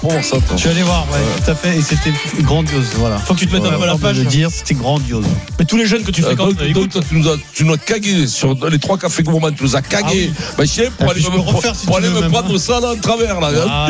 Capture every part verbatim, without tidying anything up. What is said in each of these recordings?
Pour ça, Je suis allé voir, ouais, ouais, tout à fait, et c'était grandiose. Voilà. Faut que tu te mettes un peu à la page. De dire, c'était grandiose. Mais tous les jeunes que tu fais quand donc, donc, donc, tu nous as, tu nous as cagué sur les trois cafés gourmands, tu nous as cagué. Ah oui. Bah, je sais, pour ah, aller me, refaire, si pour aller me prendre ça là en travers là. Ah.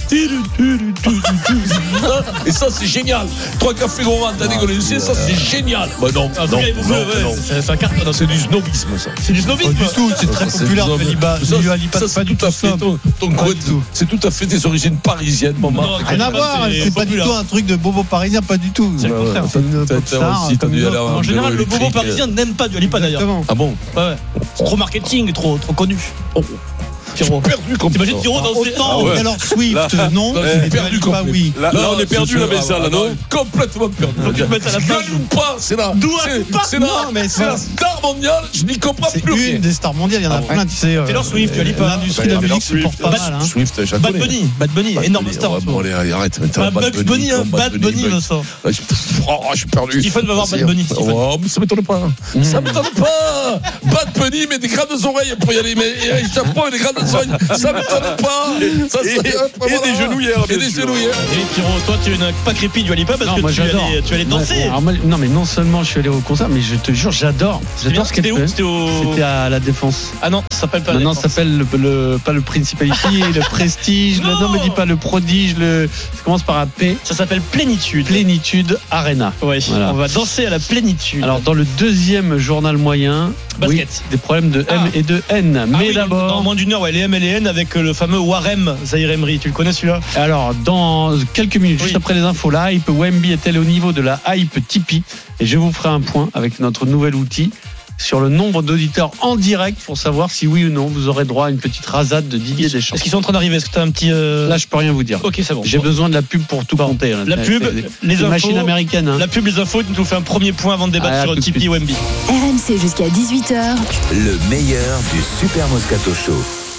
Et ça, c'est génial. Trois cafés gourmands, t'as dégoûté. Ça, c'est génial. Bah non, ah, non, non, non, ouais, non. C'est, c'est, carte, non, c'est du snobisme ça. C'est du snobisme. Pas du tout, c'est très ça, populaire. Ça, c'est tout à fait. C'est tout à fait des origines parisiennes, maman. Rien à voir. C'est pas du tout un truc de bobo parisien, pas du tout. C'est le contraire. En général, le bobo parisien n'aime pas du Alipa d'ailleurs. Ah bon? Ouais. C'est trop marketing, trop trop connu. Pierrot. Perdu comme t'imagines Pierrot dans autant ah ouais. Alors Swift là, non là, on est perdu pas oui là, là on est perdu la Bessa là non complètement perdu. Faut que tu te mettes à la page ou pas c'est là c'est là mais c'est la star mondiale je n'y comprends plus rien. C'est une des stars mondiales il y en a plein tu sais Taylor Swift tu as pas l'industrie de la musique se porte pas mal Swift Bad Bunny Bad Bunny énorme star bon allez arrête Bad Bunny Bad Bunny Vincent je suis perdu. Stephen va voir Bad Bunny oh mais ça m'étonne pas ça m'étonne pas Bad Bunny mais des grandes oreilles pour y aller mais chapeau et des grandes oreilles ça m'étonne pas ça, et, et, et des genouillères et des genouillères et Pierrot toi tu n'as pas crépi du Alipa parce non, que moi, tu, allais, tu allais danser alors, moi, non mais non seulement je suis allé au concert mais je te jure j'adore j'adore ce qu'elle fait. C'était où C'était à la Défense. Ah non ça s'appelle pas non, la non Défense. Ça s'appelle le, le, pas le Principality le Prestige non. Le, non me dis pas le Prodige le ça commence par un P ça s'appelle Plénitude Plénitude Arena ouais voilà. On va danser à la plénitude alors dans le deuxième journal moyen basket oui, des problèmes de M ah. et de N ah mais oui, d'abord dans moins d'une heure ouais, les M et les N avec le fameux Warem Zahir Emery tu le connais celui-là alors dans quelques minutes oui. Juste après les infos la hype Wemby est-elle au niveau de la hype Tipeee et je vous ferai un point avec notre nouvel outil sur le nombre d'auditeurs en direct pour savoir si oui ou non vous aurez droit à une petite rasade de Didier Deschamps. Est-ce qu'ils sont en train d'arriver? Est-ce que tu as un petit euh... Là je peux rien vous dire. Ok c'est bon. J'ai besoin de la pub pour tout compter. Hein. La pub, c'est, les infos, machines américaines. Hein. La pub, les infos, tu nous fais un premier point avant de débattre ah, sur Tipeee Wemby. R M C jusqu'à dix-huit heures. Le meilleur du Super Moscato Show.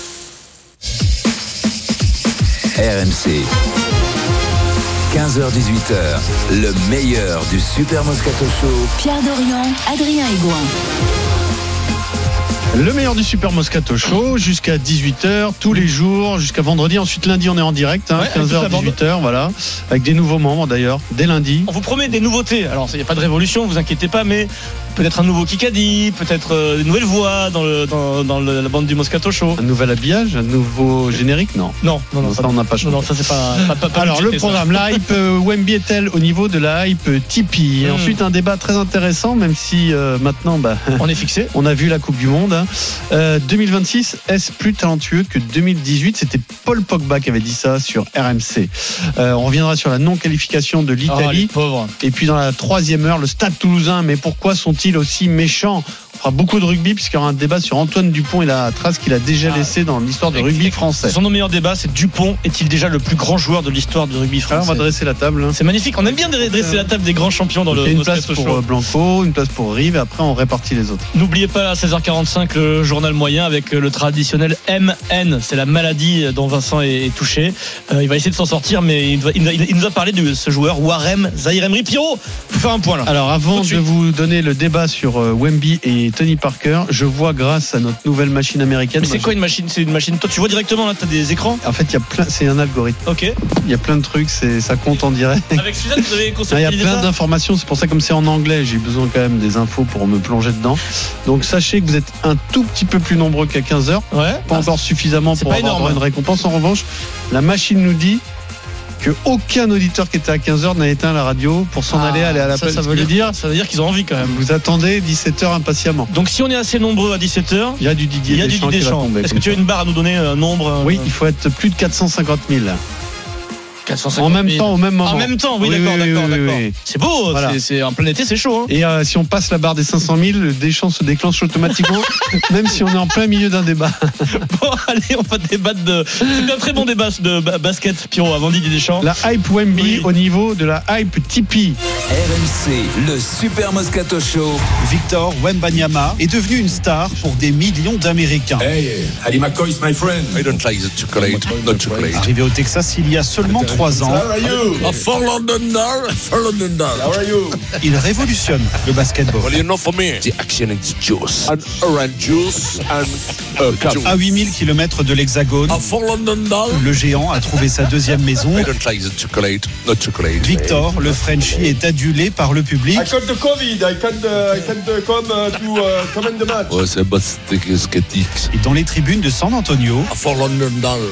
R M C. quinze heures dix-huit heures, le meilleur du Super Moscato Show. Pierre Dorian, Adrien Aigouin. Le meilleur du Super Moscato Show jusqu'à dix-huit heures tous les jours jusqu'à vendredi. Ensuite lundi on est en direct hein, ouais, quinze heures dix-huit heures voilà avec des nouveaux membres d'ailleurs dès lundi. On vous promet des nouveautés. Alors il n'y a pas de révolution, vous inquiétez pas, mais peut-être un nouveau Kikadi, peut-être euh, une nouvelle voix dans, le, dans, dans le, la bande du Moscato Show. Un nouvel habillage, un nouveau générique, non Non, non, non, non ça, ça on n'a pas changé. Non, ça c'est pas. pas, pas, pas Alors le programme, ça. La hype euh, Wemby est-elle au niveau de la hype Tipeee. Et mmh. Ensuite un débat très intéressant, même si euh, maintenant, bah, on est fixé. On a vu la Coupe du Monde. Hein. Euh, deux mille vingt-six, est-ce plus talentueux que deux mille dix-huit? C'était Paul Pogba qui avait dit ça sur R M C. Euh, on reviendra sur la non-qualification de l'Italie. Oh, et puis dans la troisième heure, le Stade Toulousain. Mais pourquoi sont-ils aussi méchants? On fera beaucoup de rugby puisqu'il y aura un débat sur Antoine Dupont et la trace qu'il a déjà ah, laissée dans l'histoire du rugby français. Son meilleur débat, c'est Dupont est-il déjà le plus grand joueur de l'histoire du rugby français? Alors, on va dresser la table. Hein. C'est magnifique. On aime bien dresser la table des grands champions dans le. Une place pour Blanco, une place pour Rive. Et après, on répartit les autres. N'oubliez pas à seize heures quarante-cinq le journal moyen avec le traditionnel M N. C'est la maladie dont Vincent est touché. Euh, il va essayer de s'en sortir, mais il, va, il, il nous a parlé de ce joueur Warem Zahir Emery. Pierrot, faut faire un point là. Alors, avant de, de vous donner le débat sur euh, Wemby et Tony Parker, je vois grâce à notre nouvelle machine américaine. Mais c'est quoi une machine? C'est une machine. Toi, tu vois directement là, t'as des écrans. En fait, il y a plein. C'est un algorithme. Ok. Il y a plein de trucs. C'est ça compte en direct. Avec Suzanne, vous avez consulté. Il y a plein d'informations. C'est pour ça, comme c'est en anglais, j'ai besoin quand même des infos pour me plonger dedans. Donc, sachez que vous êtes un tout petit peu plus nombreux qu'à quinze heures. Ouais. Pas ah, encore suffisamment pour pas avoir énorme. Une récompense. En revanche, la machine nous dit que aucun auditeur qui était à quinze heures n'a éteint la radio pour s'en ah, aller aller à la ça, ça veut dire, dire ça veut dire qu'ils ont envie quand même. Vous attendez dix-sept heures impatiemment. Donc si on est assez nombreux à dix-sept heures, il y a du Didier Deschamps. Il y a du Didier Deschamps. Est-ce que tu as une barre à nous donner, un nombre? Oui, il faut être plus de quatre cent cinquante mille. quatre cent cinquante en même temps, au même moment. En même temps, oui, oui d'accord, oui, d'accord, oui, d'accord. Oui. C'est beau, voilà. c'est, c'est en plein été, c'est chaud. Hein. Et euh, si on passe la barre des cinq cent mille, Deschamps se déclenche automatiquement, même si on est en plein milieu d'un débat. Bon, allez, on va débattre de. C'est un très bon débat de basket, Pierrot, avant Didier Deschamps. La hype Wemby oui. Au niveau de la hype Tipeee. R M C, le Super Moscato Show. Victor Wembanyama est devenu une star pour des millions d'Américains. Hey, Ali McCoy is my friend. I don't like the chocolate, not chocolate. Arrivé au Texas il y a seulement vingt-trois ans. A Fort London, Fort London. Il révolutionne le basketball. Well, you know for me, the action is juice. And orange juice and uh, juice. À huit mille kilomètres de l'Hexagone, A Fort London. le géant a trouvé sa deuxième maison. I don't like the chocolate, not chocolate. Victor, le Frenchie, est adulé par le public. I got the Covid. I can't, uh, I can't uh, come uh, to uh, comment the match. Ouais, c'est basket. Et dans les tribunes de San Antonio, A Fort London.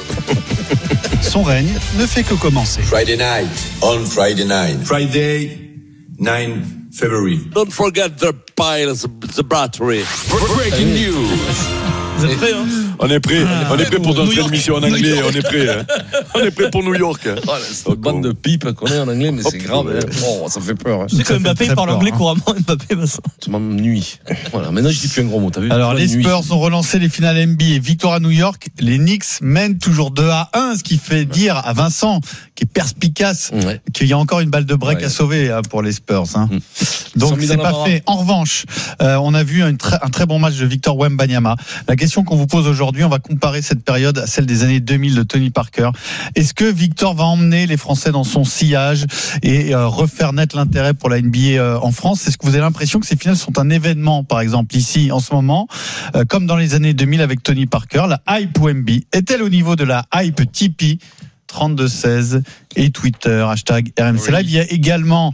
son règne ne fait que commencer. Friday night, on Friday night. Friday, nine February. Don't forget the piles, the battery. Breaking news. Vous êtes prêts, hein? On est prêt. On est prêt pour New notre York. émission en anglais. On est prêt. hein. On est prêt pour New York. hein. Oh, cette bande de pipe qu'on est en anglais, mais c'est grave. hein. Oh, ça fait peur. hein. Tu sais que Mbappé il parle peur, anglais hein. couramment. Mbappé, Vincent. Ça m'ennuie. Voilà, maintenant je dis plus un gros mot, t'as vu? Alors, La les nuit. Spurs ont relancé les finales N B A. Victoire à New York. Les Knicks mènent toujours deux à un, ce qui fait dire à Vincent, qui est perspicace, Ouais. qu'il y a encore une balle de break Ouais. à sauver hein, pour les Spurs. Hein. Mmh. Ils Donc sont mis c'est dans pas l'embarras. fait. En revanche, euh, on a vu un, très- un très bon match de Victor Wembanyama. La question qu'on vous pose aujourd'hui, on va comparer cette période à celle des années deux mille de Tony Parker. Est-ce que Victor va emmener les Français dans son sillage et euh, refaire naître l'intérêt pour la N B A euh, en France? Est-ce que vous avez l'impression que ces finales sont un événement, par exemple ici en ce moment, euh, comme dans les années deux mille avec Tony Parker? La hype Wemby est-elle au niveau de la hype Tipeee trente-deux seize et Twitter, hashtag R M C Live. Il y a également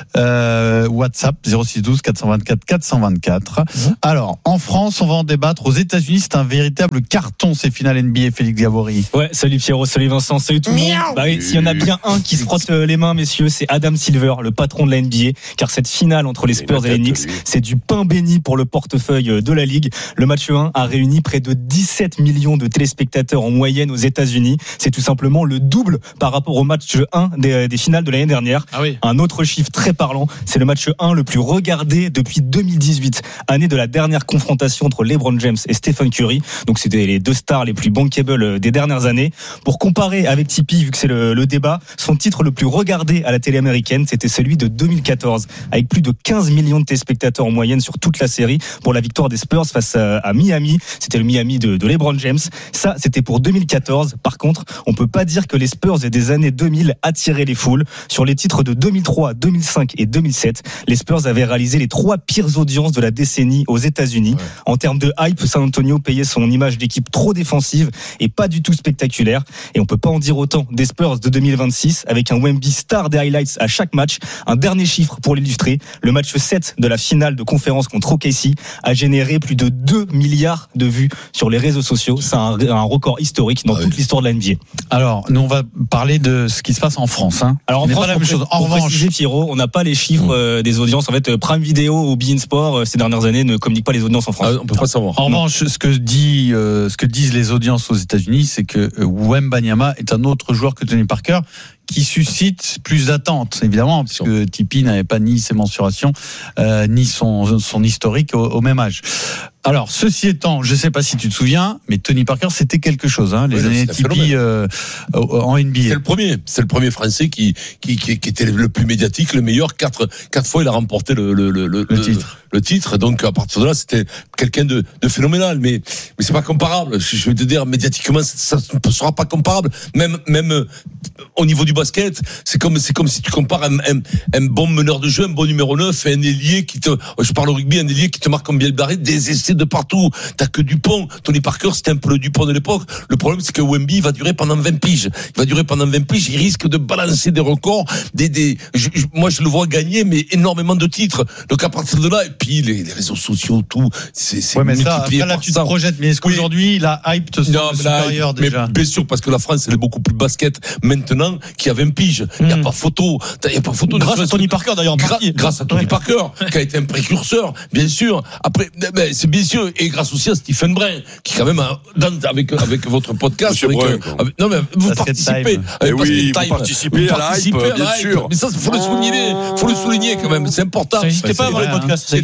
euh, WhatsApp zéro six douze quatre cent vingt-quatre quatre cent vingt-quatre. Alors, en France, on va en débattre. Aux États-Unis, c'est un véritable carton, ces finales N B A, Félix Gavory. Ouais, salut Pierrot, salut Vincent, salut tout le monde. Bah oui, s'il y en a bien un qui se frotte euh, les mains, messieurs, c'est Adam Silver, le patron de la N B A, car cette finale entre les Spurs et les Knicks, c'est du pain béni pour le portefeuille de la Ligue. Le match un a réuni près de dix-sept millions de téléspectateurs en moyenne aux États-Unis. C'est tout simplement le double par rapport au match un des, des finales de l'année dernière. Ah oui. Un autre chiffre très parlant, c'est le match un le plus regardé depuis deux mille dix-huit, année de la dernière confrontation entre LeBron James et Stephen Curry. Donc c'était les deux stars les plus bankable des dernières années. Pour comparer avec Tipeee, vu que c'est le, le débat, son titre le plus regardé à la télé américaine, c'était celui de deux mille quatorze, avec plus de quinze millions de téléspectateurs en moyenne sur toute la série pour la victoire des Spurs face à, à Miami. C'était le Miami de, de LeBron James. Ça, c'était pour deux mille quatorze. Par contre, on peut pas dire que les Spurs des années deux mille attiraient les foules. Sur les titres de deux mille trois, deux mille cinq et deux mille sept, les Spurs avaient réalisé les trois pires audiences de la décennie aux États-Unis. Ouais. En termes de hype, San Antonio payait son image d'équipe trop défensive et pas du tout spectaculaire. Et on peut pas en dire autant des Spurs de deux mille vingt-six, avec un Wemby star des highlights à chaque match. Un dernier chiffre pour l'illustrer, le match sept de la finale de conférence contre O K C a généré plus de deux milliards de vues sur les réseaux sociaux. C'est un, un record historique dans ah toute oui. l'histoire de la N B A. Alors, nous on va parler de ce qui se passe en France. Hein. Alors en France, pas la même chose. En revanche, préciser, Pierrot, on n'a pas les chiffres euh, des audiences. En fait, Prime Video ou beIN Sport euh, ces dernières années ne communiquent pas les audiences en France. Ah, on peut pas savoir. En revanche, ce que dit, euh, ce que disent les audiences aux États-Unis, c'est que euh, Wembanyama est un autre joueur que Tony Parker, qui suscite plus d'attentes, évidemment, puisque Tipeee n'avait pas ni ses mensurations, euh, ni son, son historique au, au même âge. Alors, ceci étant, je ne sais pas si tu te souviens, mais Tony Parker, c'était quelque chose, hein, les oui, années Tipeee euh, en N B A. C'est le premier, c'est le premier Français qui, qui, qui, qui était le plus médiatique, le meilleur. Quatre, quatre fois, il a remporté le, le, le, le, le titre. Le titre. Donc, à partir de là, c'était quelqu'un de, de phénoménal. Mais, mais c'est pas comparable. Je, je vais te dire, médiatiquement, ça ne sera pas comparable. Même, même euh, au niveau du basket, c'est comme, c'est comme si tu compares un, un, un bon meneur de jeu, un bon numéro neuf et un ailier qui te, je parle au rugby, un ailier qui te marque comme bien le barré, des essais de partout. T'as que Dupont. Tony Parker, c'était un peu le Dupont de l'époque. Le problème, c'est que Wemby va durer pendant vingt piges. Il va durer pendant vingt piges. Il risque de balancer des records, des, des, je, je, moi, je le vois gagner, mais énormément de titres. Donc, à partir de là, et puis, les, les réseaux sociaux, tout, c'est, c'est ouais, mais ça, après, là, tu te projettes. Mais est-ce qu'aujourd'hui, oui. la hype te semble supérieure déjà? Mais bien sûr, parce que la France, elle est beaucoup plus basket maintenant qu'il y a vingt piges. Il mmh. n'y a pas photo. Il n'y a pas photo. Grâce à Tony Parker, d'ailleurs. Gra- grâce à Tony ouais. Parker, qui a été un précurseur, bien sûr. Après, ben, c'est bien sûr. Et grâce aussi à Stephen Brun, qui quand même, dans, avec, avec votre podcast. Avec, Brun, avec, non, mais vous Basket participez. Avec oui, vous participez vous à la hype, bien hype. sûr. Mais ça, il faut le souligner. Il faut le souligner quand même. C'est important. N'hésitez pas à voir les podcasts. Et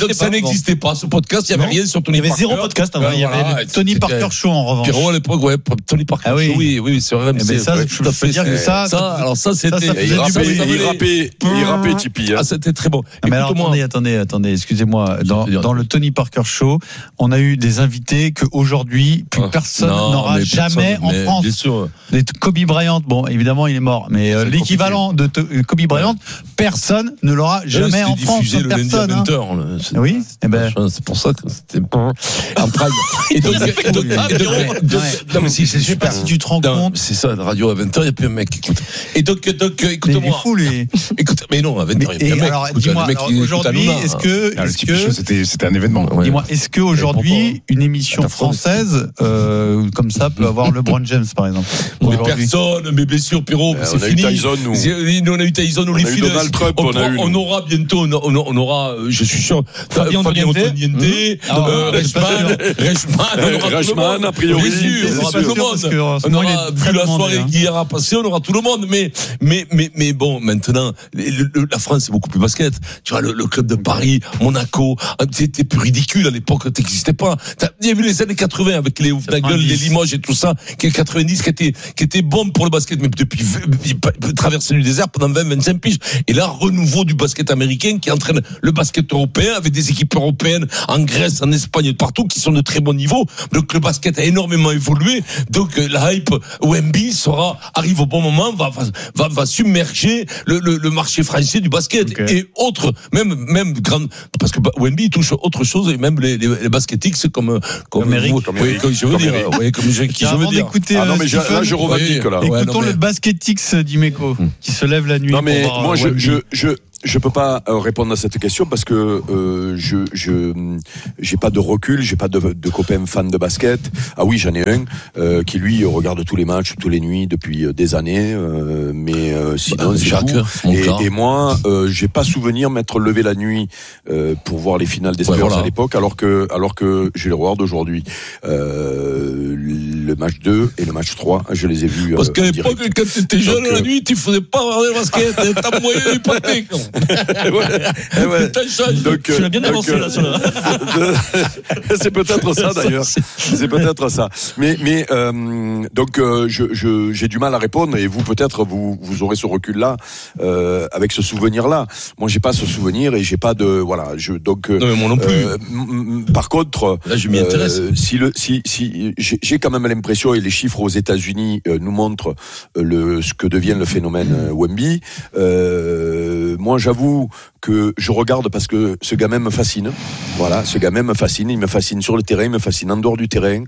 donc ça n'existait pas, ce podcast, il n'y avait rien sur Tony Il y avait Parker. zéro podcast avant. Ouais, Il y avait voilà, le Tony c'était- Parker Show en revanche. Pierrot à l'époque, ouais, Tony Parker. Ah oui. Show, oui, oui, c'est vrai. Eh ben ça, je peux dire que ça, ça, alors ça, c'était. ça faisait Il du rappait, bruit. il rappait, il rappait Tipeee. hein. Ah, c'était très bon. Ah, mais alors, Écoute-moi. attendez, attendez, attendez, excusez-moi. Dans, veux dire- dans le Tony Parker Show, on a eu des invités qu'aujourd'hui, plus Ah, personne non, n'aura mais jamais personne, en mais France. Bien sûr. Des Kobe Bryant, bon, évidemment, il est mort, mais euh, C'est l'équivalent de to- Kobe Bryant, personne ne l'aura jamais C'était en France. diffusé le lundi à Personne. hein. vingt heures. là. C'est- Oui, eh ben. C'est pour ça que c'était en prime. Et donc, et donc- et donc- Ouais. donc- non, mais si, c'est Je sais pas super. si tu te rends Non, compte. c'est ça, la radio à vingt heures, il n'y a plus un mec qui écoute. Et donc, donc Mais il est écoute-moi. fou, lui. Écoute, mais non, à vingt Mais- heures, il y a et plus un mec. alors, qui écoute, dis-moi, le mec alors, qui écoute aujourd'hui, Hanouna. est-ce que, Ah, le est-ce Tipeee Show, que, c'était, c'était un événement. Ouais. dis-moi, est-ce que aujourd'hui, une émission Attends, française, euh, comme ça, peut avoir LeBron James, par exemple? Mais Aujourd'hui. personne, mes blessures, Pierrot, Euh, c'est on a eu fini. Tyson, nous. C'est- nous, on a eu Tyson, On a eu Holyfield. Donald Trump, on a pourra- eu, on nous. aura bientôt, on aura, on aura, euh, je suis sûr, Fabien Fabien Antoniente. Antoniente, Ah, euh, ouais, c'est pas Reichmann, Reichmann, on aura tout le Reichmann, monde. a priori. Bien sûr, C'est on aura pas tout le sûr, parce que, en monde. ce On moment, il aura est vu très la demandé, soirée hein. qui hier a passé, on aura tout le monde. Mais, mais, mais, mais bon, maintenant, le- le- la France, c'est beaucoup plus basket. Tu vois, le, le club de Paris, Monaco, c'était plus ridicule à l'époque, t'existais pas. T'as- Il y a eu les années quatre-vingts avec les Oufnagel, les Limoges et tout ça, qui est quatre-vingt-dix, qui était, qui était bon pour le basket, mais depuis, il peut traverser du désert pendant vingt, vingt-cinq piges. Et là, renouveau du basket américain qui entraîne le basket européen avec des équipes européennes en Grèce, en Espagne et partout qui sont de très bon niveau. Donc, le basket a énormément évolué. Donc, euh, la hype Wemby sera, arrive au bon moment, va, va, va, va submerger le, le, le marché français du basket. Okay. Et autres, même, même grande, parce que Wemby touche autre chose et même les, les, les basketics comme, comme, Comme Eric. vous- Comme oui, Eric. comme je veux Comme dire, Eric. oui, comme je, qui je Avant veux dire. d'écouter Ah non, euh, mais je- Stephen, là, je revendique, là. Ouais, non, écoutons mais- le basketix d'Imeco, qui se lève la nuit. Non mais pour voir, moi euh, je Wemby. je je je peux pas euh, répondre à cette question parce que euh, je je j'ai pas de recul, j'ai pas de, de copains fans de basket. Ah oui, j'en ai un euh, qui lui regarde tous les matchs, toutes les nuits depuis euh, des années, euh, mais euh, sinon Bah, c'est Jacques, tout. mon Et, frère. et moi, euh, j'ai pas souvenir m'être levé la nuit euh, pour voir les finales des Spurs Ouais, voilà. à l'époque, alors que alors que je les regarde aujourd'hui. Euh, le match deux et le match trois, je les ai vus. Parce euh, qu'à en l'époque, direct. quand t'étais jeune, Donc, la euh, nuit, tu faisais pas regarder le basket, t'as moyen d'hypothèque. Ouais, ouais. T'as changé. Donc, Tu l'as bien donc, avancé, là, sur la- c'est peut-être ça d'ailleurs. C'est peut-être ça. Mais mais euh, donc euh, je je j'ai du mal à répondre et vous peut-être vous vous aurez ce recul là euh, avec ce souvenir là. Moi j'ai pas ce souvenir et j'ai pas de voilà. Je donc euh, Non, mais moi non plus. euh, m- m- par contre, Là, je m'y intéresse. euh, si le si si j'ai j'ai quand même l'impression et les chiffres aux États-Unis euh, nous montrent euh, le ce que devient le phénomène euh, Wemby. Euh, moi j'avoue que je regarde parce que ce gamin me fascine. Voilà, ce gamin me fascine. Il me fascine sur le terrain, il me fascine en dehors du terrain.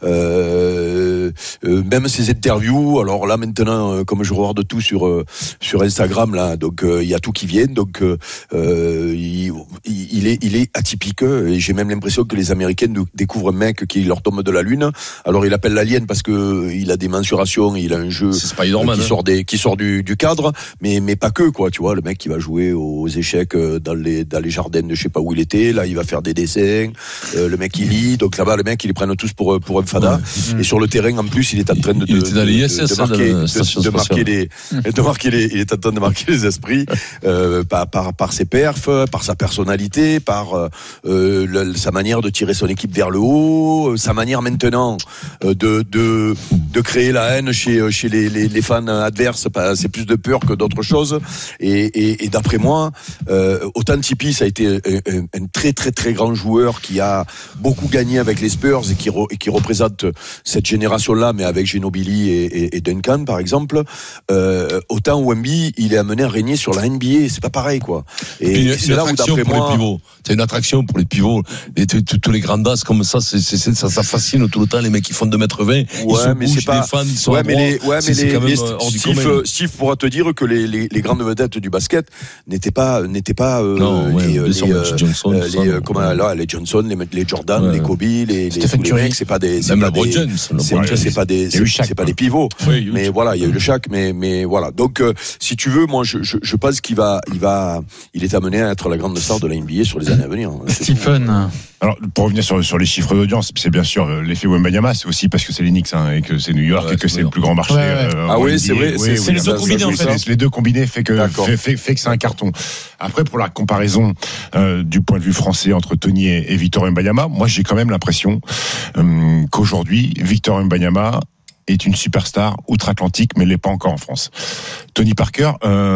Euh, euh, même ses interviews. Alors là maintenant, euh, comme je regarde tout sur euh, sur Instagram là, donc euh, il y a tout qui vient. Donc euh, euh, il, il est il est atypique et j'ai même l'impression que les Américains nous découvrent un mec qui leur tombe de la lune. Alors il appelle l'alien parce que il a des mensurations, il a un jeu C'est Spider-Man. qui hein. sort des qui sort du, du cadre, mais mais pas que quoi, tu vois, le mec qui va jouer aux échecs dans les dans les jardins de je sais pas où il était, là il va faire des dessins, euh, le mec il lit, donc là-bas le mec ils les prennent tous pour pour un fada, Ouais. et sur le terrain en plus il est en train de Il de, était dans les de- I S S, de ça, marquer dans la de, station de marquer spatiale. les de marquer les il est en train de marquer les esprits euh, par par par ses perfs, par sa personnalité, par euh, euh, le- sa manière de tirer son équipe vers le haut, euh, sa manière maintenant euh, de de de créer la haine chez chez les les, les fans adverses. Pas- C'est plus de peur que d'autre chose. Et, et, et d'après moi, euh, autant Tipeee ça a été un, un, un très très très grand joueur qui a beaucoup gagné avec les Spurs et qui re, et qui représente cette génération-là, mais avec Ginobili et, et, et Duncan par exemple. Euh, autant Wemby, il est amené à régner sur la N B A. C'est pas pareil quoi. Et, Puis, et c'est c'est une là où attraction d'après pour moi. les pivots. C'est une attraction pour les pivots. Et tous- tous tous les grands as comme ça, c'est, c'est, c'est- ça, ça fascine tout le temps. Les mecs qui font deux mètres vingt, ils Ouais, se mais bougent, c'est pas. les fans, ils sont ouais, à mais droit. les, ouais, C'est- mais c'est les, quand même les- hors du Steve, commun. euh, Steve pourra te dire que les, les, les grandes vedettes du basket n'étaient pas, n'étaient pas euh, Non, ouais, les, bien les, sûr, euh, Magic Johnson, euh, tout les, ça, euh, comment, ouais. là, les Johnson, les, les Jordan, Ouais. les Kobe, les, les, Stephen tous les Curry. mecs, c'est pas des, c'est Même pas LeBron des, James. c'est, LeBron James. c'est pas des, Il y a c'est, eu Shaq, c'est pas quoi. des pivots. Oui, il y a eu Mais voilà, il y a eu le Shaq, mais, mais voilà. Donc, euh, si tu veux, moi, je, je, je pense qu'il va, il va, il est amené à être la grande star de la N B A sur les années à venir. C'est tout. Stephen, Alors, pour revenir sur, sur les chiffres d'audience, c'est bien sûr l'effet Wembanyama, c'est aussi parce que c'est les Knicks hein, et que c'est New York ouais, et que c'est, c'est le plus grand marché. Ouais, ouais. Euh, ah oui, c'est vrai. Oui, c'est, oui, c'est oui, les deux combinés en fait. Les deux combinés fait que, fait, fait, fait que c'est un carton. Après, pour la comparaison euh, du point de vue français entre Tony et, et Victor Wembanyama, moi j'ai quand même l'impression euh, qu'aujourd'hui, Victor Wembanyama est une superstar outre-Atlantique, mais elle l'est pas encore en France. Tony Parker,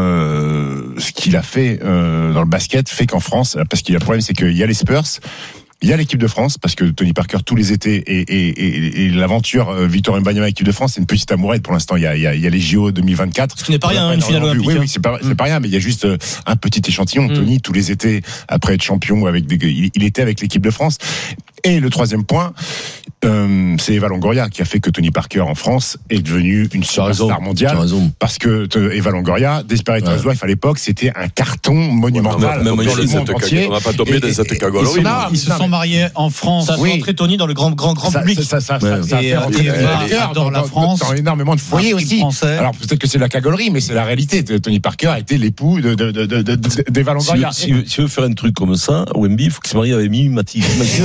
euh, ce qu'il a fait euh, dans le basket, fait qu'en France, parce qu'il y a le problème, c'est qu'il y a les Spurs, il y a l'équipe de France, parce que Tony Parker, tous les étés, et, et, et, et l'aventure euh, Victor Wembanyama, équipe de France, c'est une petite amourette pour l'instant. Il y a, il y a, il y a les J O deux mille vingt-quatre. Ce qui n'est pas rien, une finale olympique. Oui, oui, c'est pas, c'est pas rien, mais il y a juste un petit échantillon. Mm. Tony, tous les étés, après être champion, avec des, il, il était avec l'équipe de France. Et le troisième point, euh, c'est Eva Longoria qui a fait que Tony Parker en France est devenu une superstar mondiale. Parce que euh, Eva Longoria, Desperate ouais. Housewives à l'époque, c'était un carton monumental. Ouais, même, même dans le monde cette entier. On n'a pas tombé dans cette cagolerie. Ils se sont mariés en France. Ça a oui. fait Tony dans le grand, grand, grand ça, public. Ça, ça, ça, ouais. ça, ça et a fait Eva adore la France. Dans énormément de foyers aussi. Français. Alors peut-être que c'est la cagolerie, mais c'est la réalité. Tony Parker a été l'époux de, de, de, de, de, de, d'Eva Longoria. Si, si, si tu veux faire un truc comme ça, Wemby, il faut qu'il se marie avec Mimi Mati.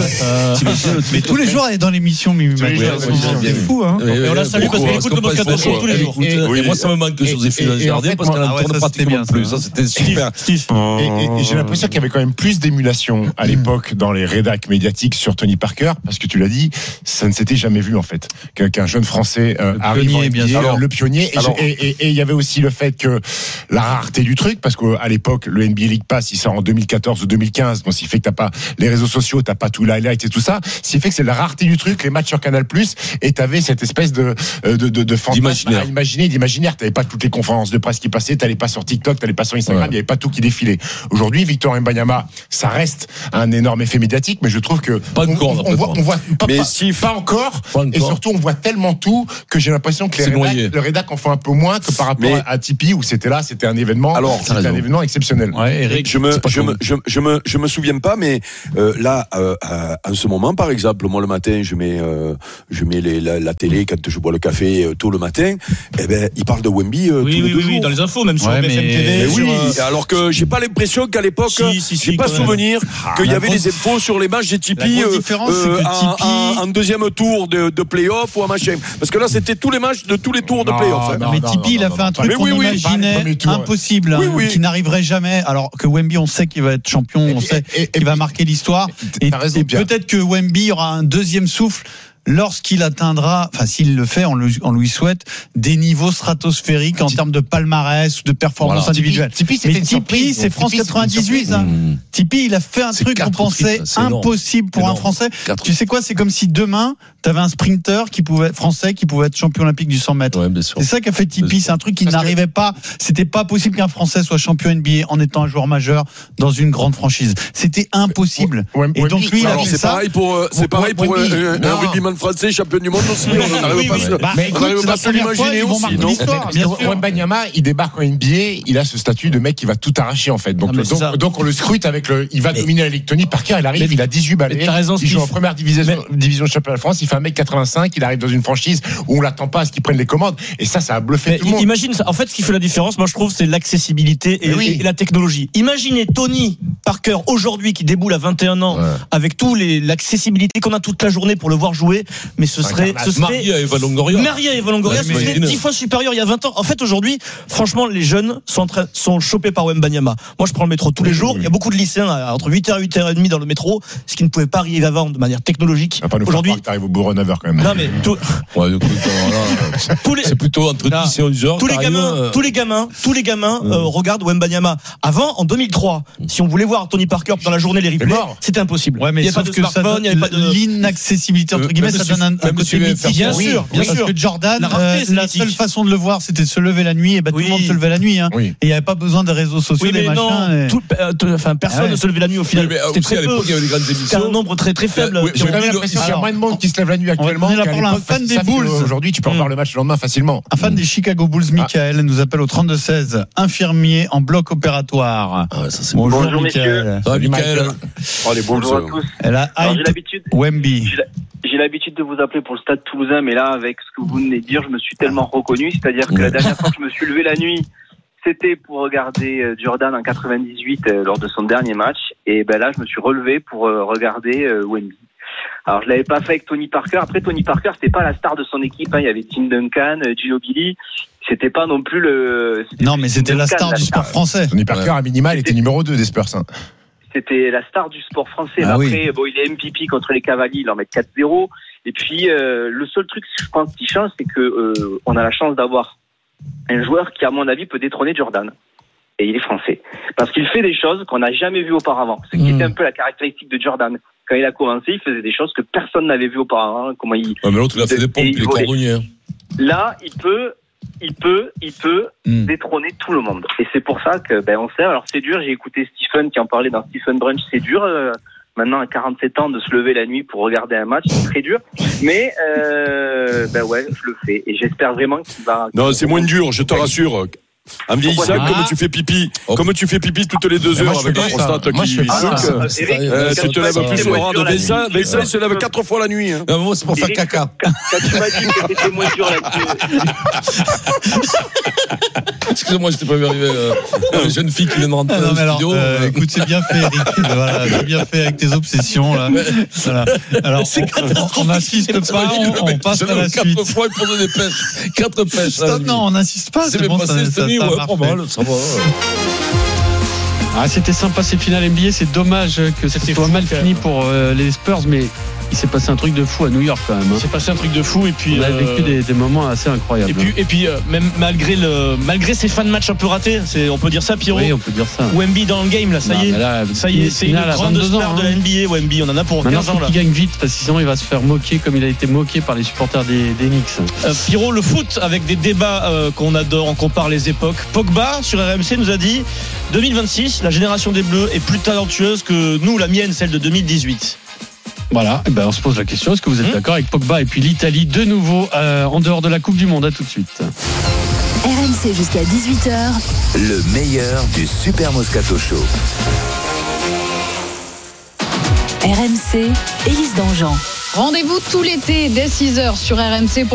Mais tous les jours, elle est dans l'émission, Mimi Mati. C'est fou, hein. Et on la salue parce qu'elle écoute le Moscato Show tous les jours. Et moi, ça me manque que Joséphine Jardin parce qu'elle ne tourne pratiquement plus. Ça, c'était super. Et j'ai l'impression qu'il y avait quand même plus d'émulation à l'époque dans les rédacs médiatiques sur Tony Parker, parce que tu l'as dit, ça ne s'était jamais vu en fait. Qu'un jeune Français arrive en N B A, le pionnier. Et il y avait aussi le fait que la rareté du truc, parce qu'à l'époque, le N B A League Pass, il sort en deux mille quatorze ou deux mille quinze, donc ce qui fait que t'as pas les réseaux sociaux, t'as pas tout l'highlight et tout ça, ce qui fait que c'est la rareté du truc, les matchs sur Canal+, et t'avais cette espèce de de de, de fantasme à imaginer, d'imaginaire. T'avais pas toutes les conférences de presse qui passaient, t'allais pas sur TikTok, t'allais pas sur Instagram, il ouais. y avait pas tout qui défilait. Aujourd'hui, Victor Wembanyama, ça reste un énorme effet médiatique, mais je trouve que pas on, encore, on, on voit, on voit pas, mais pas, si, pas encore, pas encore, et surtout on voit tellement tout que j'ai l'impression que les rédacs, le rédac en font un peu moins que par rapport mais, à Tipeee où c'était là, c'était un événement, alors, c'était un événement exceptionnel. Ouais, Eric, je me, je me, je, je me, je me souviens pas, mais euh, là, euh, euh, en ce moment, par exemple, moi le matin, je mets, euh, je mets les, la, la télé quand je bois le café euh, tôt le matin. Eh ben, il parle de Wemby euh, oui, tous oui, les deux oui, jours. dans les infos, même sur ouais, B F M T V. Mais sur, oui, euh... alors que j'ai pas l'impression qu'à l'époque, si, si, si, j'ai pas souvenir ah, qu'il y avait grosse... des infos sur les matchs des Tipeee euh, euh, en, en, en deuxième tour de, de play-off ou un machin. Parce que là, c'était tous les matchs de tous les tours de play-off. Hein. Mais Tipeee, il a fait un truc qu'on imaginait impossible, qui n'arriverait jamais. Alors que Wemby, on sait qu'il va être champion, on sait qu'il va marquer l'histoire. Et peut-être que Wemby aura un deuxième souffle lorsqu'il atteindra, enfin s'il le fait, on, le, on lui souhaite, des niveaux stratosphériques en termes de palmarès ou de performance voilà. individuelle. Tipeee, mais Tipeee, c'est France quatre-vingt-dix-huit. Hein. Mmh. Tipeee, il a fait un c'est truc qu'on pensait impossible pour énorme. un Français. quatre Tu sais quoi, c'est comme si demain, tu avais un sprinter qui pouvait, français qui pouvait être champion olympique du cent mètres. Ouais, c'est ça qu'a fait Tipeee. C'est un truc qui Parce n'arrivait que... pas. C'était pas possible qu'un Français soit champion N B A en étant un joueur majeur dans une grande franchise. C'était impossible. Ouais, ouais, Et donc lui, il a fait c'est ça. Pareil pour, c'est pareil pour un rugbyman français champion du monde aussi. On n'arrive pas à se l'imaginer aussi. Wembanyama, il débarque en N B A, il a ce statut de mec qui va tout arracher en fait. Donc, ah, donc, donc on le scrute avec le. Il va mais, dominer la Ligue. Tony Parker, il arrive, mais, il a dix-huit balais. Raison, il joue en première division, mais, division de championnat de France. Il fait un mec quatre-vingt-cinq. Il arrive dans une franchise où on l'attend pas à ce qu'il prenne les commandes. Et ça, ça a bluffé mais, tout le monde. Imagine ça. En fait, ce qui fait la différence, moi, je trouve, c'est l'accessibilité et, oui. et la technologie. Imaginez Tony Parker aujourd'hui qui déboule à vingt et un ans ouais. avec tout les l'accessibilité qu'on a toute la journée pour le voir jouer. Mais ce serait, ce serait Maria Eva Longoria. Maria Eva Longoria, ouais, ce serait dix fois supérieur il y a vingt ans. En fait, aujourd'hui, franchement, les jeunes sont en train, sont chopés par Wembanyama. Moi, je prends le métro tous les oui, jours. Oui. Il y a beaucoup de lycéens entre huit heures et huit heures trente dans le métro, ce qui ne pouvait pas arriver avant de manière technologique. Aujourd'hui, tu arrives au bureau neuf heures quand même. Non, mais tout... ouais, écoute, là, tous les... c'est plutôt entre non. dix et onze heures. Tous les gamins, euh... tous les gamins, tous les gamins euh, regardent Wembanyama. Avant, en deux mille trois, si on voulait voir Tony Parker dans la journée les replays, c'était impossible. Ouais, mais il n'y a pas de smartphone, il n'y avait pas de l'inaccessibilité entre guillemets, ça donne un côté mythique. Bien sûr, bien sûr. Parce que Jordan, la, rareté, euh, la seule façon de le voir, c'était de se lever la nuit. Et bah, oui. tout le monde se levait la nuit. Hein. Oui. Et il n'y avait pas besoin des réseaux sociaux, oui, des machins. Non, et... tout, euh, enfin, personne ah ouais. ne se levait la nuit au final. Oui, c'était très peu. Il y avait des grandes émissions. C'était un nombre très très faible. Oui, j'ai l'impression qu'il y a moins de monde qui se lève la nuit actuellement. On est là pour un fan des Bulls. Aujourd'hui, tu peux revoir le match le lendemain facilement. Un fan des Chicago Bulls, Michael, nous appelle au trente-deux seize, infirmier en bloc opératoire. Bonjour, messieurs. Salut, Michael. Bonjour à tous. Elle a l'habitude. Wemby. J'ai l'habitude de vous appeler pour le Stade Toulousain, mais là, avec ce que vous venez de dire, je me suis tellement reconnu. C'est-à-dire que la dernière fois que je me suis levé la nuit, c'était pour regarder Jordan en quatre-vingt-dix-huit euh, lors de son dernier match. Et ben là, je me suis relevé pour euh, regarder euh, Wemby. Alors, je l'avais pas fait avec Tony Parker. Après, Tony Parker, c'était pas la star de son équipe. Hein. Il y avait Tim Duncan, Ginobili. C'était pas non plus le. Non, mais c'était la star, la star du sport français. Tony Parker, ouais. à minima, il était numéro deux des Spurs. Hein. C'était la star du sport français. Ah, Après, oui. bon, il est M V P contre les Cavaliers, il en met quatre zéro. Et puis, euh, le seul truc, je pense, qui change, c'est que euh, on a la chance d'avoir un joueur qui, à mon avis, peut détrôner Jordan. Et il est français. Parce qu'il fait des choses qu'on n'a jamais vues auparavant. Ce qui mmh. était un peu la caractéristique de Jordan. Quand il a commencé, il faisait des choses que personne n'avait vues auparavant. Comment il. Ouais, mais l'autre, il a fait des pompes, il est cordonnier. Là, il peut. Il peut, il peut mmh. détrôner tout le monde. Et c'est pour ça que, ben, on sait. Alors, c'est dur. J'ai écouté Stephen qui en parlait dans Stephen Brunch. C'est dur, euh, maintenant, à quarante-sept ans, de se lever la nuit pour regarder un match. C'est très dur. Mais, euh, ben ouais, je le fais. Et j'espère vraiment qu'il va. Non, c'est moins dur, je te rassure. En vieillissant, ah. comme tu fais pipi, oh. comme tu fais pipi toutes les deux heures avec la prostate qui suque, tu te lèves plus au rang de Vincent. Vincent, il se lève quatre fois la nuit. Hein. Non, moi, c'est pour Eric, faire caca. Quand, quand tu m'as dit que c'était moins dur là-dessus. Excusez-moi, je t'ai pas vu arriver. Euh, une jeune fille qui vient de rentrer ah, dans le studio. Euh, écoute, c'est bien fait, Eric. Voilà, c'est bien fait avec tes obsessions là. Voilà. Alors, on n'insiste pas, on, on passe à la suite. Quatre fois, il prend des pêches. Quatre pêches. Stop, non, on n'insiste pas. C'est bon, ça, ça, ouais, pas mal, ça va. Ah, c'était sympa ces finales N B A. C'est dommage que c'était soit mal fini pour euh, les Spurs, mais il s'est passé un truc de fou à New York quand même. Hein. Il s'est passé un truc de fou et puis on a vécu euh... des, des moments assez incroyables. Et puis, et puis euh, même malgré le, malgré ces fins de match un peu ratés, c'est, on peut dire ça, Pierrot. Oui, on peut dire ça. Wemby dans le game là, ça non, y est, là, ça y est, c'est une grande star ans, de la N B A. Wemby, on en a pour maintenant, quinze ans là. Il gagne vite parce que sinon il va se faire moquer comme il a été moqué par les supporters des, des Knicks. Euh, Pierrot, le foot avec des débats euh, qu'on adore, on compare les époques. Pogba sur R M C nous a dit deux mille vingt-six, la génération des Bleus est plus talentueuse que nous, la mienne, celle de deux mille dix-huit. Voilà, et ben on se pose la question, est-ce que vous êtes mmh. d'accord avec Pogba et puis l'Italie de nouveau euh, en dehors de la Coupe du Monde? À tout de suite. R M C jusqu'à dix-huit heures. Le meilleur du Super Moscato Show. R M C, Élise Dangean. Rendez-vous tout l'été dès six heures sur R M C pour